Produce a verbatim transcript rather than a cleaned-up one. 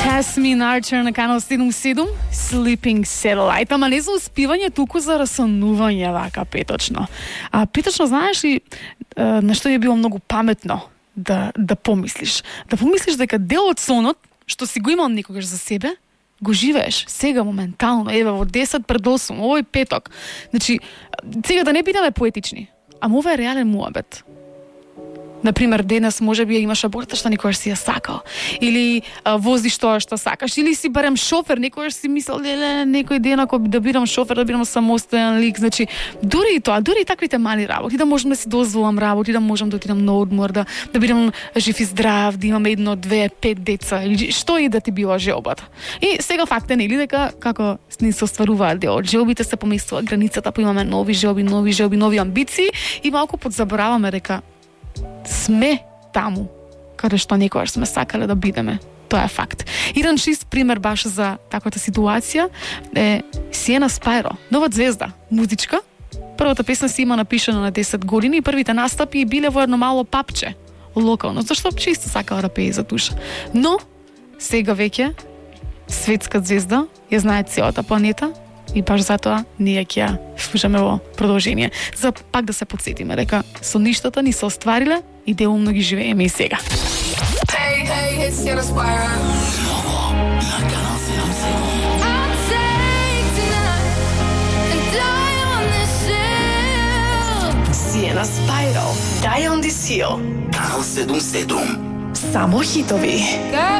Jasmine Archer на канал седум седум, Sleeping Satellite. Ама не за успивање, туку за расонување вака петочно. А петочно, знаеш ли, на што е било многу паметно да, да помислиш? Да помислиш дека дел од сонот, што си го имал некогаш за себе, го живееш сега моментално, еве во десет пред осум, овој петок. Значи, сега да не бидеме поетични, ама ова е реален муабет. Например, денес може би имаш аборта што никогаш си ја сакал, или а, возиш тоа што сакаш, или си барем шофер, некогаш си мислел, леле, некој ден ако да бидам шофер, да бидам самостоен лик. Значи, дури и тоа, дури и таквите мали работи, да можам да си дозволам работи, да можам да отидам на одмор, да, да бидам жив и здрав, да имам едно, две, пет деца, или што и да ти била желбата. И сега факт е, нели, дека како не се остваруваат дел од желбите, се поместува границата, па имаме нови желби, нови желби, нови амбиции и малку подзабораваме дека сме таму каде што некогаш сме сакале да бидеме. Тоа е факт. Еден чист пример баш за таквата ситуација е Сиена Спајро, нова звезда, музичка. Првата песна си има напишана на десет години и првите настапи биле во едно мало папче локално, зашто чисто сакала да пее за душа. Но сега веќе светска звезда ја знае целата планета и баш затоа ние ќе ја слушаме во продолжение. За пак да се подсетиме дека сонништата ни се оствариле и делумно ги живееме и сега. Hey, hey, it's Sienna Spyro. Sienna Spyro, Die on this hill. Канал седум седум. Само хитови. Got